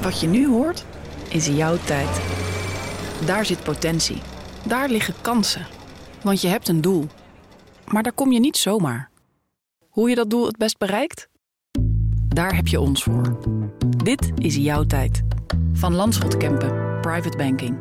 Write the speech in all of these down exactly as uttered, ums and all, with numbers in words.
Wat je nu hoort, is jouw tijd. Daar zit potentie. Daar liggen kansen. Want je hebt een doel. Maar daar kom je niet zomaar. Hoe je dat doel het best bereikt? Daar heb je ons voor. Dit is jouw tijd. Van Landschot Kempen, Private Banking.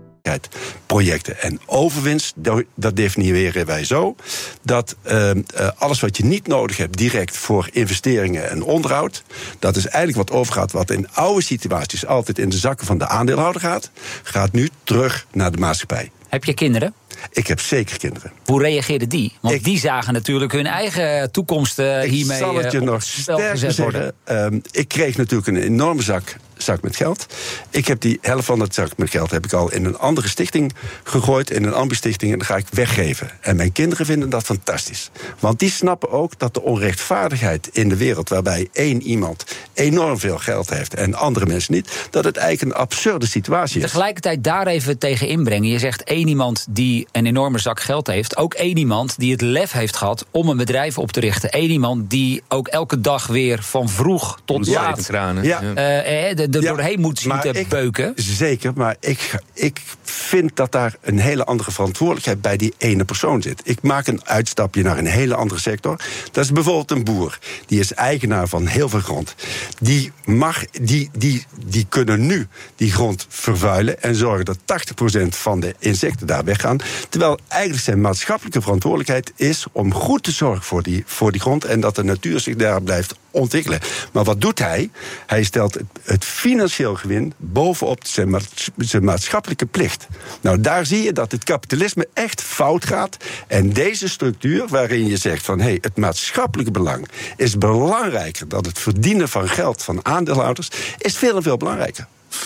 Projecten en overwinst, dat definiëren wij zo dat uh, alles wat je niet nodig hebt direct voor investeringen en onderhoud, dat is eigenlijk wat overgaat wat in oude situaties altijd in de zakken van de aandeelhouder gaat, gaat nu terug naar de maatschappij. Heb je kinderen? Ik heb zeker kinderen. Hoe reageerden die? Want ik, die zagen natuurlijk hun eigen toekomst uh, hiermee zal het je uh, nog sterker zeggen. Um, ik kreeg natuurlijk een enorme zak, zak met geld. Ik heb die helft van dat zak met geld heb ik al in een andere stichting gegooid, in een ambi-stichting, en dat ga ik weggeven. En mijn kinderen vinden dat fantastisch. Want die snappen ook dat de onrechtvaardigheid in de wereld, waarbij één iemand enorm veel geld heeft en andere mensen niet, dat het eigenlijk een absurde situatie is. Tegelijkertijd daar even tegen inbrengen. Je zegt één iemand die een enorme zak geld heeft, ook één iemand die het lef heeft gehad om een bedrijf op te richten. Eén iemand die ook elke dag weer van vroeg tot laat ja. uh, er ja. doorheen moet zien te ik, beuken. Zeker, maar ik, ik vind dat daar een hele andere verantwoordelijkheid bij die ene persoon zit. Ik maak een uitstapje naar een hele andere sector. Dat is bijvoorbeeld een boer. Die is eigenaar van heel veel grond. Die, mag, die, die, die kunnen nu die grond vervuilen en zorgen dat tachtig procent van de insecten daar weggaan. Terwijl eigenlijk zijn maatschappelijke verantwoordelijkheid is om goed te zorgen voor die, voor die grond en dat de natuur zich daar blijft ontwikkelen. Maar wat doet hij? Hij stelt het, het financieel gewin bovenop zijn, ma- zijn maatschappelijke plicht. Nou, daar zie je dat het kapitalisme echt fout gaat. En deze structuur waarin je zegt van hé, hey, het maatschappelijke belang is belangrijker dan het verdienen van geld van aandeelhouders, is veel en veel belangrijker.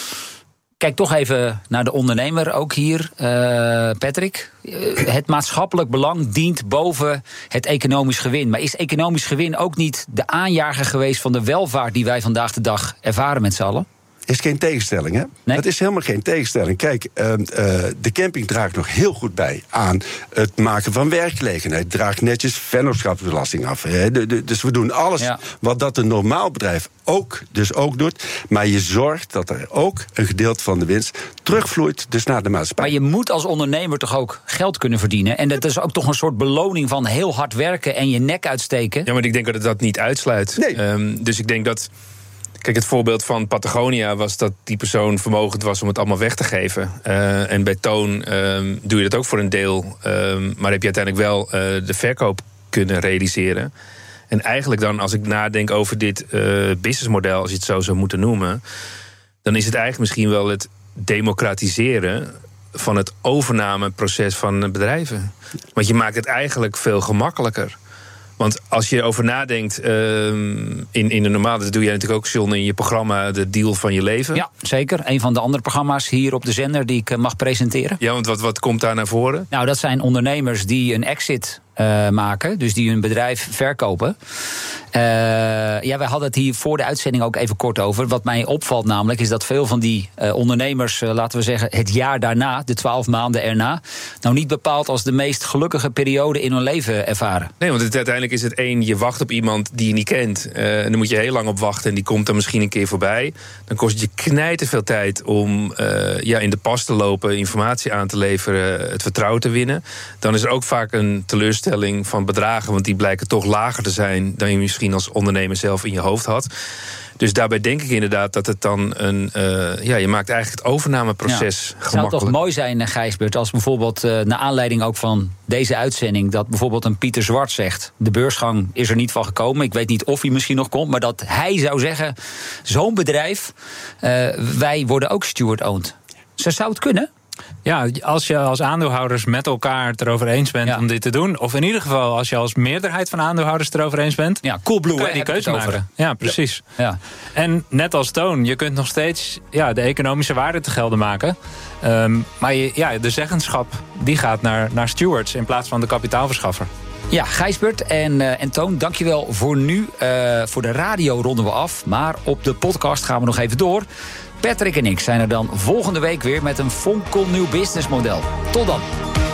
Kijk toch even naar de ondernemer, ook hier, uh, Patrick. Uh, het maatschappelijk belang dient boven het economisch gewin. Maar is economisch gewin ook niet de aanjager geweest van de welvaart die wij vandaag de dag ervaren met z'n allen? Is geen tegenstelling, hè? Nee. Dat is helemaal geen tegenstelling. Kijk, uh, uh, de camping draagt nog heel goed bij aan het maken van werkgelegenheid. Draagt netjes vennootschapsbelasting af. Hè? De, de, dus we doen alles ja. wat dat een normaal bedrijf ook, dus ook doet. Maar je zorgt dat er ook een gedeelte van de winst terugvloeit dus naar de maatschappij. Maar je moet als ondernemer toch ook geld kunnen verdienen? En dat is ook toch een soort beloning van heel hard werken en je nek uitsteken? Ja, maar ik denk dat het dat niet uitsluit. Nee. Um, dus ik denk dat... Kijk, het voorbeeld van Patagonia was dat die persoon vermogend was om het allemaal weg te geven. Uh, en bij Toon um, doe je dat ook voor een deel. Um, maar heb je uiteindelijk wel uh, de verkoop kunnen realiseren. En eigenlijk dan, als ik nadenk over dit uh, businessmodel, als je het zo zou moeten noemen, dan is het eigenlijk misschien wel het democratiseren van het overnameproces van bedrijven. Want je maakt het eigenlijk veel gemakkelijker. Want als je erover nadenkt, uh, in, in de normale, dat doe jij natuurlijk ook, John, in je programma De Deal van je leven. Ja, zeker. Een van de andere programma's hier op de zender die ik mag presenteren. Ja, want wat, wat komt daar naar voren? Nou, dat zijn ondernemers die een exit uh, maken, dus die hun bedrijf verkopen. Uh, ja, wij hadden het hier voor de uitzending ook even kort over. Wat mij opvalt namelijk is dat veel van die uh, ondernemers, uh, laten we zeggen, het jaar daarna, de twaalf maanden erna, nou niet bepaald als de meest gelukkige periode in hun leven ervaren. Nee, want het, uiteindelijk is het één, je wacht op iemand die je niet kent. Uh, en dan moet je heel lang op wachten en die komt dan misschien een keer voorbij. Dan kost het je knijterveel tijd om uh, ja, in de pas te lopen, informatie aan te leveren, het vertrouwen te winnen. Dan is er ook vaak een teleurstelling van bedragen, want die blijken toch lager te zijn dan je misschien als ondernemer zelf in je hoofd had. Dus daarbij denk ik inderdaad dat het dan een... Uh, ja, je maakt eigenlijk het overnameproces ja. gemakkelijk. Het zou toch mooi zijn, Gijsbert, als bijvoorbeeld uh, naar aanleiding ook van deze uitzending, dat bijvoorbeeld een Pieter Zwart zegt, de beursgang is er niet van gekomen. Ik weet niet of hij misschien nog komt, maar dat hij zou zeggen, zo'n bedrijf, uh, wij worden ook steward-owned. Zo zou het kunnen? Ja, als je als aandeelhouders met elkaar het erover eens bent ja. om dit te doen, of in ieder geval als je als meerderheid van aandeelhouders het erover eens bent, ja, Coolblue, kan je die keuze maken. Over. Ja, precies. Ja. Ja. En net als Toon, je kunt nog steeds ja, de economische waarde te gelden maken. Um, maar je, ja, de zeggenschap die gaat naar, naar stewards in plaats van de kapitaalverschaffer. Ja, Gijsbert en, uh, en Toon, dankjewel voor nu. Uh, voor de radio ronden we af, maar op de podcast gaan we nog even door. Patrick en ik zijn er dan volgende week weer met een fonkelnieuw businessmodel. Tot dan.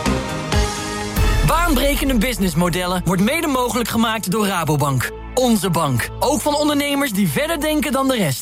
Baanbrekende businessmodellen wordt mede mogelijk gemaakt door Rabobank. Onze bank, ook van ondernemers die verder denken dan de rest.